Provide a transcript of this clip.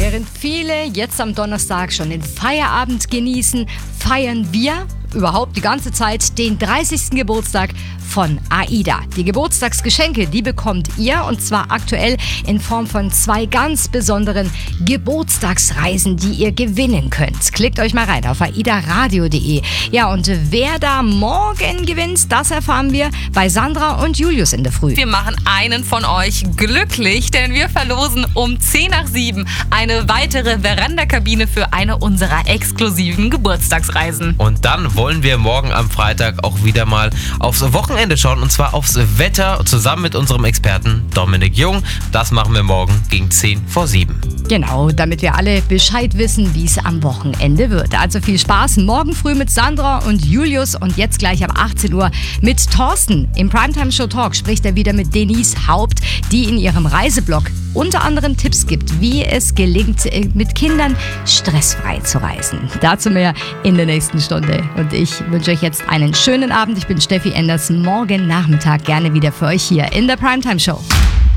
Während viele jetzt am Donnerstag schon den Feierabend genießen, feiern wir überhaupt die ganze Zeit den 30. Geburtstag von AIDA. Die Geburtstagsgeschenke, die bekommt ihr, und zwar aktuell in Form von 2 ganz besonderen Geburtstagsreisen, die ihr gewinnen könnt. Klickt euch mal rein auf aidaradio.de. Ja, und wer da morgen gewinnt, das erfahren wir bei Sandra und Julius in der Früh. Wir machen einen von euch glücklich, denn wir verlosen um 10 nach 7 eine weitere Veranda-Kabine für eine unserer exklusiven Geburtstagsreisen. Und dann wollen wir morgen am Freitag auch wieder mal aufs Wochenende schauen, und zwar aufs Wetter, zusammen mit unserem Experten Dominik Jung. Das machen wir morgen gegen 10 vor 7. Genau, damit wir alle Bescheid wissen, wie es am Wochenende wird. Also viel Spaß morgen früh mit Sandra und Julius und jetzt gleich ab 18 Uhr mit Thorsten. Im Primetime Show Talk spricht er wieder mit Denise Haupt, die in ihrem Reiseblog unter anderem Tipps gibt, wie es gelingt, mit Kindern stressfrei zu reisen. Dazu mehr in der nächsten Stunde. Und ich wünsche euch jetzt einen schönen Abend. Ich bin Steffi Enders. Morgen Nachmittag gerne wieder für euch hier in der Primetime Show.